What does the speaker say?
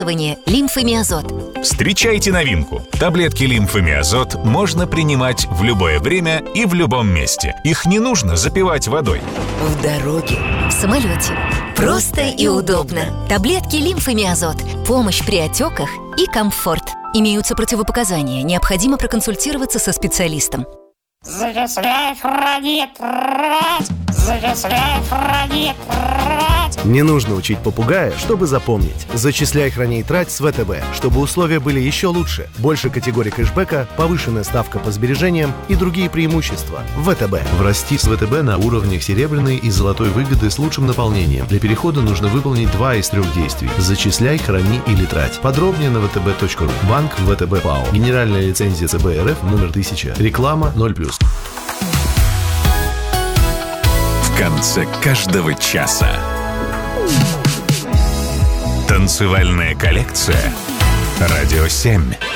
Лимфомиазот. Встречайте новинку. Таблетки Лимфомиазот можно принимать в любое время и в любом месте. Их не нужно запивать водой. В дороге, в самолете. Просто и удобно. Таблетки Лимфомиазот. Помощь при отеках и комфорт. Имеются противопоказания. Необходимо проконсультироваться со специалистом. Зачисляй, храни, трать! Зачисляй, храни, трать! Не нужно учить попугая, чтобы запомнить. Зачисляй, храни и трать с ВТБ, чтобы условия были еще лучше. Больше категорий кэшбэка, повышенная ставка по сбережениям и другие преимущества. ВТБ. Врасти с ВТБ на уровнях серебряной и золотой выгоды с лучшим наполнением. Для перехода нужно выполнить 2 из 3 действий. Зачисляй, храни или трать. Подробнее на vtb.ru. Банк ВТБ ПАО. Генеральная лицензия ЦБ РФ номер 1000. Реклама 0+. В конце каждого часа танцевальная коллекция «Радио 7».